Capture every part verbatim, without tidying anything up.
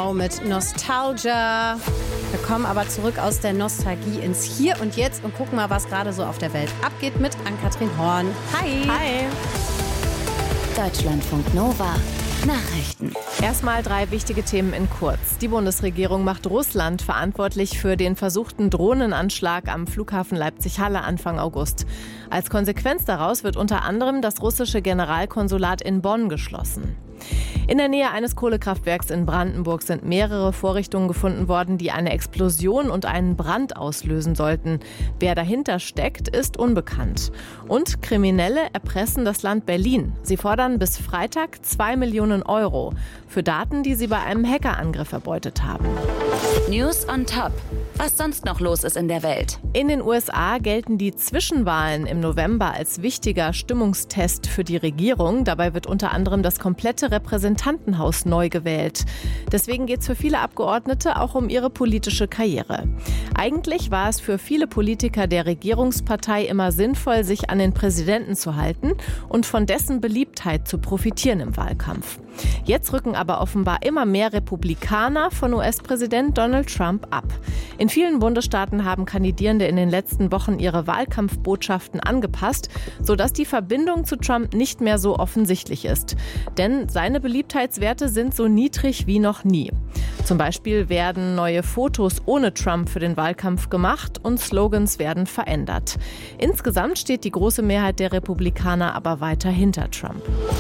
Now mit Nostalgia. Wir kommen aber zurück aus der Nostalgie ins Hier und Jetzt und gucken mal, was gerade so auf der Welt abgeht mit Ann-Kathrin Horn. Hi. Hi. Deutschlandfunk Nova. Nachrichten. Erstmal drei wichtige Themen in kurz. Die Bundesregierung macht Russland verantwortlich für den versuchten Drohnenanschlag am Flughafen Leipzig-Halle Anfang August. Als Konsequenz daraus wird unter anderem das russische Generalkonsulat in Bonn geschlossen. In der Nähe eines Kohlekraftwerks in Brandenburg sind mehrere Vorrichtungen gefunden worden, die eine Explosion und einen Brand auslösen sollten. Wer dahinter steckt, ist unbekannt. Und Kriminelle erpressen das Land Berlin. Sie fordern bis Freitag zwei Millionen Euro für Daten, die sie bei einem Hackerangriff erbeutet haben. News on Top. Was sonst noch los ist in der Welt. In den U S A gelten die Zwischenwahlen im November als wichtiger Stimmungstest für die Regierung. Dabei wird unter anderem das komplette Repräsentantenhaus neu gewählt. Deswegen geht es für viele Abgeordnete auch um ihre politische Karriere. Eigentlich war es für viele Politiker der Regierungspartei immer sinnvoll, sich an den Präsidenten zu halten und von dessen Beliebtheit zu profitieren im Wahlkampf. Jetzt rücken aber offenbar immer mehr Republikaner von U S-Präsident Donald Trump ab. In vielen Bundesstaaten haben Kandidierende in den letzten Wochen ihre Wahlkampfbotschaften angepasst, sodass die Verbindung zu Trump nicht mehr so offensichtlich ist. Denn seine Beliebtheitswerte sind so niedrig wie noch nie. Zum Beispiel werden neue Fotos ohne Trump für den Wahlkampf gemacht und Slogans werden verändert. Insgesamt steht die große Mehrheit der Republikaner aber weiter hinter Trump.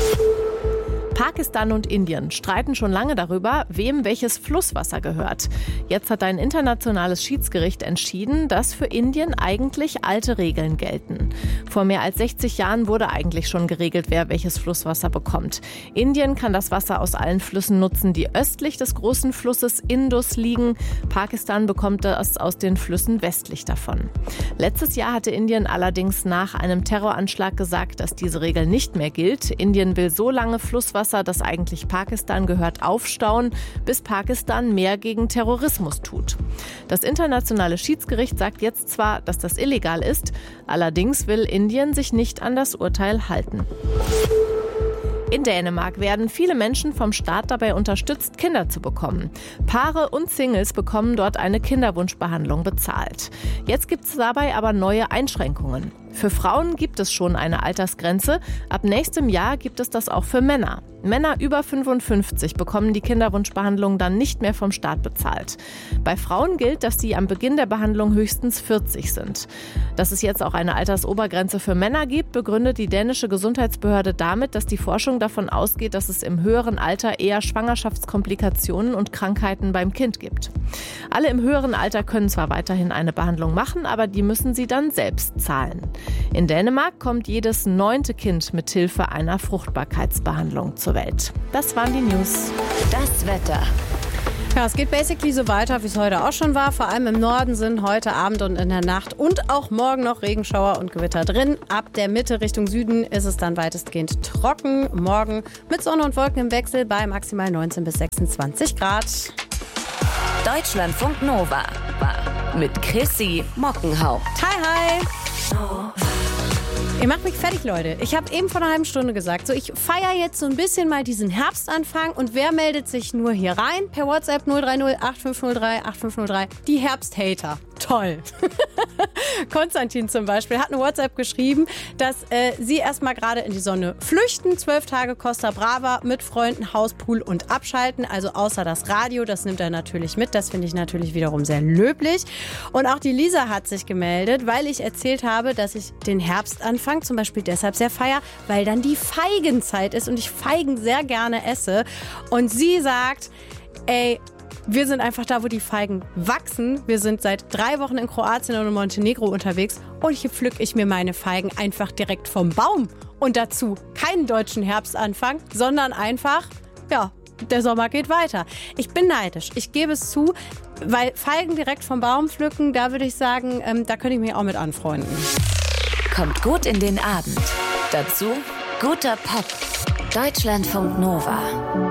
Pakistan und Indien streiten schon lange darüber, wem welches Flusswasser gehört. Jetzt hat ein internationales Schiedsgericht entschieden, dass für Indien eigentlich alte Regeln gelten. Vor mehr als sechzig Jahren wurde eigentlich schon geregelt, wer welches Flusswasser bekommt. Indien kann das Wasser aus allen Flüssen nutzen, die östlich des großen Flusses Indus liegen. Pakistan bekommt das aus den Flüssen westlich davon. Letztes Jahr hatte Indien allerdings nach einem Terroranschlag gesagt, dass diese Regel nicht mehr gilt. Indien will so lange Flusswasser, das eigentlich Pakistan gehört, aufstauen, bis Pakistan mehr gegen Terrorismus tut. Das internationale Schiedsgericht sagt jetzt zwar, dass das illegal ist, allerdings will Indien sich nicht an das Urteil halten. In Dänemark werden viele Menschen vom Staat dabei unterstützt, Kinder zu bekommen. Paare und Singles bekommen dort eine Kinderwunschbehandlung bezahlt. Jetzt gibt es dabei aber neue Einschränkungen. Für Frauen gibt es schon eine Altersgrenze. Ab nächstem Jahr gibt es das auch für Männer. Männer über fünfundfünfzig bekommen die Kinderwunschbehandlung dann nicht mehr vom Staat bezahlt. Bei Frauen gilt, dass sie am Beginn der Behandlung höchstens vierzig sind. Dass es jetzt auch eine Altersobergrenze für Männer gibt, begründet die dänische Gesundheitsbehörde damit, dass die Forschung davon ausgeht, dass es im höheren Alter eher Schwangerschaftskomplikationen und Krankheiten beim Kind gibt. Alle im höheren Alter können zwar weiterhin eine Behandlung machen, aber die müssen sie dann selbst zahlen. In Dänemark kommt jedes neunte Kind mit Hilfe einer Fruchtbarkeitsbehandlung zur Welt. Das waren die News. Das Wetter. Ja, es geht basically so weiter, wie es heute auch schon war. Vor allem im Norden sind heute Abend und in der Nacht und auch morgen noch Regenschauer und Gewitter drin. Ab der Mitte Richtung Süden ist es dann weitestgehend trocken. Morgen mit Sonne und Wolken im Wechsel bei maximal neunzehn bis sechsundzwanzig Grad. Deutschlandfunk Nova mit Chrissy Mockenhaupt. Hi, hi. Ihr macht mich fertig, Leute. Ich habe eben vor einer halben Stunde gesagt, so ich feiere jetzt so ein bisschen mal diesen Herbstanfang. Und wer meldet sich nur hier rein? Per WhatsApp null drei null acht fünf null drei acht fünf null drei. Die Herbsthater. Toll. Konstantin zum Beispiel hat eine WhatsApp geschrieben, dass äh, sie erstmal gerade in die Sonne flüchten. Zwölf Tage Costa Brava mit Freunden, Hauspool und abschalten. Also außer das Radio, das nimmt er natürlich mit. Das finde ich natürlich wiederum sehr löblich. Und auch die Lisa hat sich gemeldet, weil ich erzählt habe, dass ich den Herbstanfang zum Beispiel deshalb sehr feiere, weil dann die Feigenzeit ist und ich Feigen sehr gerne esse. Und sie sagt, ey, wir sind einfach da, wo die Feigen wachsen. Wir sind seit drei Wochen in Kroatien und in Montenegro unterwegs und hier pflücke ich mir meine Feigen einfach direkt vom Baum. Und dazu keinen deutschen Herbstanfang, sondern einfach, ja, der Sommer geht weiter. Ich bin neidisch, ich gebe es zu, weil Feigen direkt vom Baum pflücken, da würde ich sagen, ähm, da könnte ich mich auch mit anfreunden. Kommt gut in den Abend. Dazu guter Pop. Deutschlandfunk Nova.